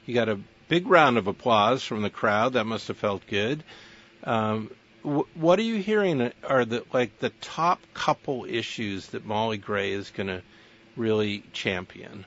You got a big round of applause from the crowd. That must have felt good. What are you hearing are the top couple issues that Molly Gray is going to really champion?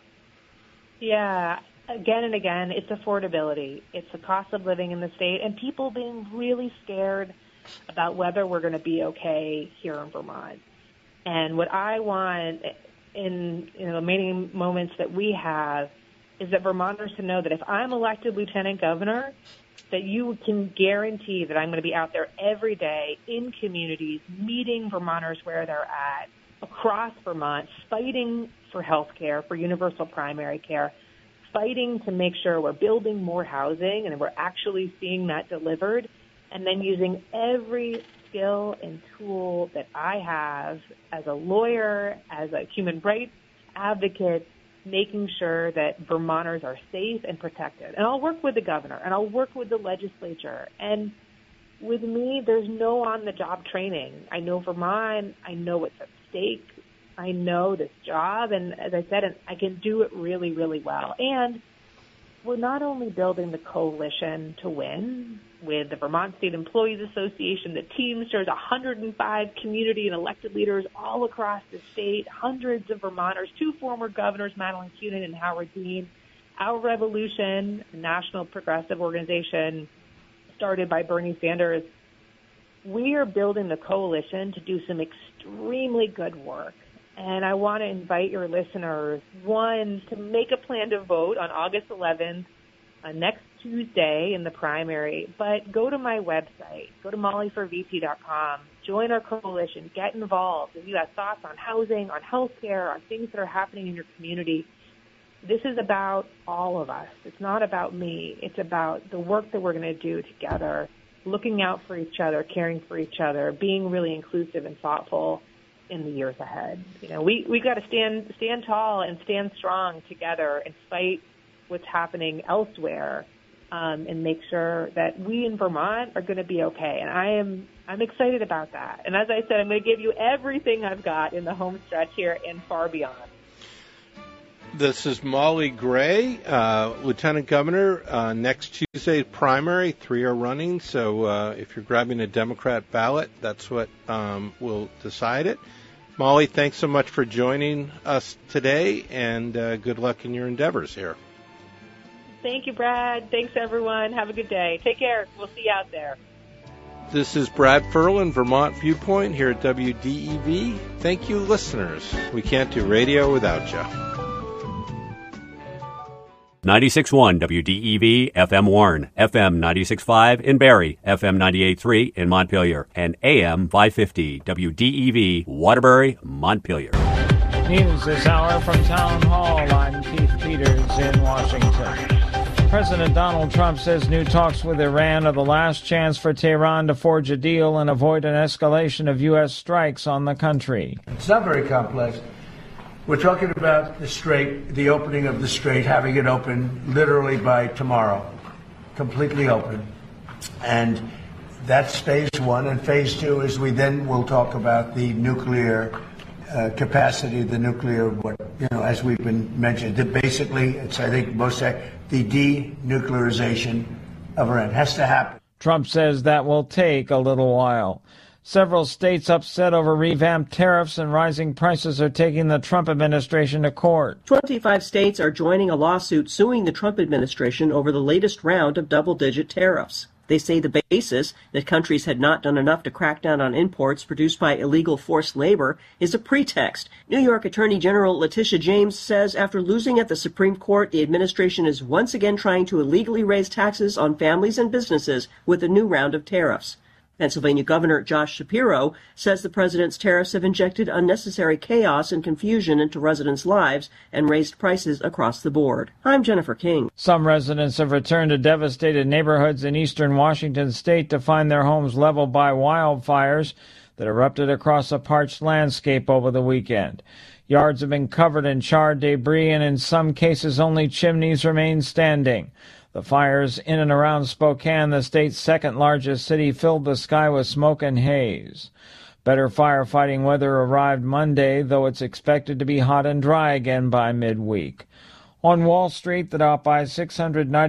Yeah, again and again, it's affordability. It's the cost of living in the state, and people being really scared about whether we're going to be okay here in Vermont. And what I want in the many moments that we have is that Vermonters to know that if I'm elected lieutenant governor, that you can guarantee that I'm going to be out there every day in communities, meeting Vermonters where they're at, across Vermont, fighting for health care, for universal primary care, fighting to make sure we're building more housing and we're actually seeing that delivered, and then using every skill and tool that I have as a lawyer, as a human rights advocate, making sure that Vermonters are safe and protected. And I'll work with the governor, and I'll work with the legislature. And with me, there's no on-the-job training. I know Vermont. I know what's at stake. I know this job. And as I said, I can do it really, really well. And we're not only building the coalition to win with the Vermont State Employees Association, the Teamsters, 105 community and elected leaders all across the state, hundreds of Vermonters, 2 former governors, Madeline Kunin and Howard Dean. Our Revolution, a national progressive organization started by Bernie Sanders, we are building the coalition to do some extremely good work. And I want to invite your listeners, one, to make a plan to vote on August 11th, next Tuesday in the primary. But go to my website, go to mollyforvp.com, join our coalition, get involved. If you have thoughts on housing, on health care, on things that are happening in your community, this is about all of us. It's not about me. It's about the work that we're going to do together, looking out for each other, caring for each other, being really inclusive and thoughtful in the years ahead. We got to stand tall and stand strong together and fight what's happening elsewhere, and make sure that we in Vermont are going to be okay. And I'm excited about that. And as I said, I'm going to give you everything I've got in the home stretch here and far beyond. This is Molly Gray, Lieutenant Governor. Next Tuesday primary, 3 are running. So if you're grabbing a Democrat ballot, that's what will decide it. Molly, thanks so much for joining us today, and good luck in your endeavors here. Thank you, Brad. Thanks, everyone. Have a good day. Take care. We'll see you out there. This is Brad Ferlin, Vermont Viewpoint, here at WDEV. Thank you, listeners. We can't do radio without you. 96.1 WDEV FM Warren, FM 96.5 in Barrie, FM 98.3 in Montpelier, and AM 550 WDEV Waterbury, Montpelier. News this hour from Town Hall. I'm Keith Peters in Washington. President Donald Trump says new talks with Iran are the last chance for Tehran to forge a deal and avoid an escalation of U.S. strikes on the country. It's not very complex. We're talking about the Strait, the opening of the Strait, having it open literally by tomorrow, completely open. And that's phase 1. And phase 2 is we then will talk about the nuclear capacity, the nuclear, as we've been mentioned. Basically, it's, I think, most the denuclearization of Iran has to happen. Trump says that will take a little while. Several states upset over revamped tariffs and rising prices are taking the Trump administration to court. 25 states are joining a lawsuit suing the Trump administration over the latest round of double-digit tariffs. They say the basis, that countries had not done enough to crack down on imports produced by illegal forced labor, is a pretext. New York Attorney General Letitia James says after losing at the Supreme Court, the administration is once again trying to illegally raise taxes on families and businesses with a new round of tariffs. Pennsylvania Governor Josh Shapiro says the president's tariffs have injected unnecessary chaos and confusion into residents' lives and raised prices across the board. I'm Jennifer King. Some residents have returned to devastated neighborhoods in eastern Washington state to find their homes leveled by wildfires that erupted across a parched landscape over the weekend. Yards have been covered in charred debris, and in some cases only chimneys remain standing. The fires in and around Spokane, the state's second-largest city, filled the sky with smoke and haze. Better firefighting weather arrived Monday, though it's expected to be hot and dry again by midweek. On Wall Street, the Dow by 690